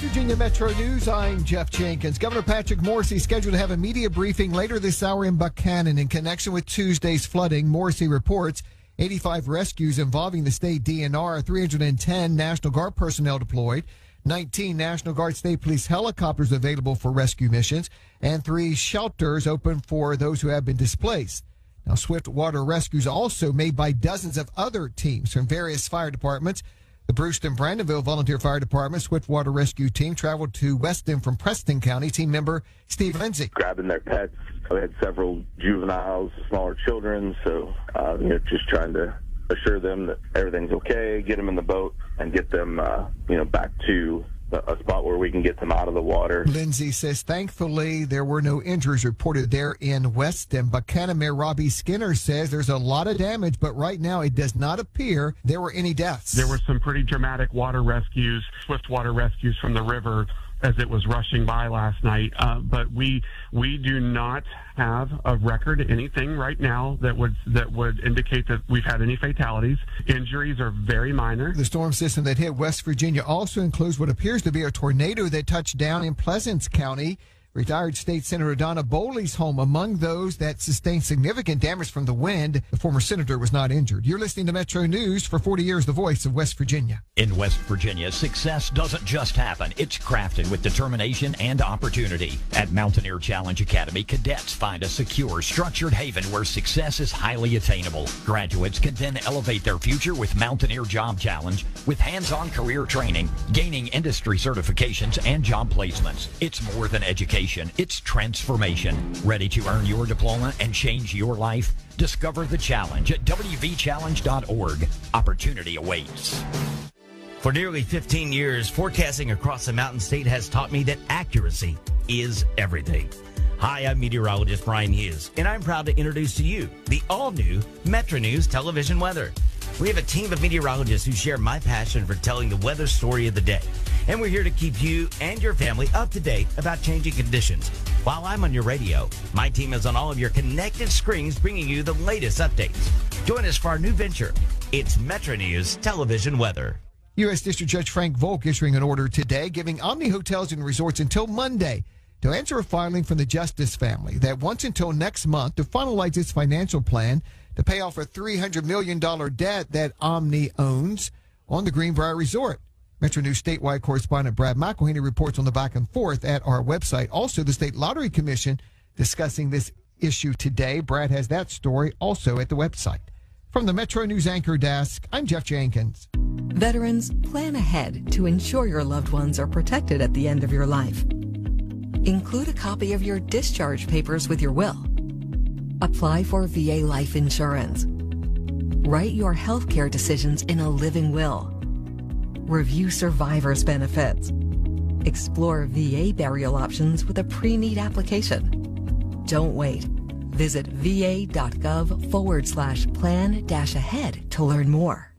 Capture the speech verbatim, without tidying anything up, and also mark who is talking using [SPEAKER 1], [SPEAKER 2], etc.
[SPEAKER 1] Virginia Metro News, I'm Jeff Jenkins. Governor Patrick Morrisey is scheduled to have a media briefing later this hour in Buchanan in connection with Tuesday's flooding. Morrisey reports eighty-five rescues involving the state D N R, three hundred ten National Guard personnel deployed, nineteen National Guard State Police helicopters available for rescue missions, and three shelters open for those who have been displaced. Now, swift water rescues also made by dozens of other teams from various fire departments. The Brewston Brandonville Volunteer Fire Department Swift Water Rescue Team traveled to Weston from Preston County. Team member Steve Lindsay.
[SPEAKER 2] Grabbing their pets. We had several juveniles, smaller children, so uh, you know, just trying to assure them that everything's okay, get them in the boat, and get them uh, you know, back to a spot where we can get them out of the water.
[SPEAKER 1] Lindsay says thankfully there were no injuries reported there in Weston. Buchanan Mayor Robbie Skinner says there's a lot of damage, but right now it does not appear there were any deaths.
[SPEAKER 3] There were some pretty dramatic water rescues, swift water rescues from the river as it was rushing by last night. Uh, but we we do not have a record, anything right now that would that would indicate that we've had any fatalities. Injuries are very minor.
[SPEAKER 1] The storm system that hit West Virginia also includes what appears to be a tornado that touched down in Pleasants County. Retired State Senator Donna Boley's home among those that sustained significant damage from the wind. The former senator was not injured. You're listening to Metro News. For forty years, the voice of West Virginia.
[SPEAKER 4] In West Virginia, success doesn't just happen. It's crafted with determination and opportunity. At Mountaineer Challenge Academy, cadets find a secure, structured haven where success is highly attainable. Graduates can then elevate their future with Mountaineer Job Challenge with hands-on career training, gaining industry certifications, and job placements. It's more than education. It's transformation. Ready to earn your diploma and change your life? Discover the challenge at w v challenge dot org. Opportunity awaits.
[SPEAKER 5] For nearly fifteen years, forecasting across the Mountain State has taught me that accuracy is everything. Hi, I'm meteorologist Brian Hughes, and I'm proud to introduce to you the all-new Metro News television weather. We have a team of meteorologists who share my passion for telling the weather story of the day. And we're here to keep you and your family up to date about changing conditions. While I'm on your radio, my team is on all of your connected screens bringing you the latest updates. Join us for our new venture. It's Metro News Television Weather.
[SPEAKER 1] U S District Judge Frank Volk issuing an order today giving Omni Hotels and Resorts until Monday to answer a filing from the Justice family that wants until next month to finalize its financial plan to pay off a three hundred million dollars debt that Omni owns on the Greenbrier Resort. Metro News statewide correspondent Brad McElhaney reports on the back and forth at our website. Also, the State Lottery Commission discussing this issue today. Brad has that story also at the website. From the Metro News Anchor Desk, I'm Jeff Jenkins.
[SPEAKER 6] Veterans, plan ahead to ensure your loved ones are protected at the end of your life. Include a copy of your discharge papers with your will. Apply for V A life insurance. Write your health care decisions in a living will. Review survivor's benefits. Explore V A burial options with a pre-need application. Don't wait. Visit va.gov forward slash plan dash ahead to learn more.